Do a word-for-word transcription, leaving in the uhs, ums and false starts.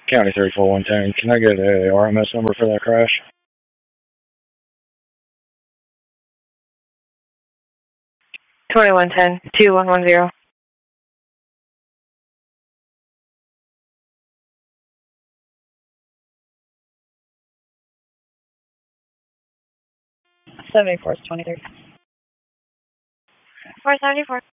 County three four one ten. Can I get a R M S number for that crash? twenty-one ten, two one one zero. seventy-four is twenty-three. four seventy-four.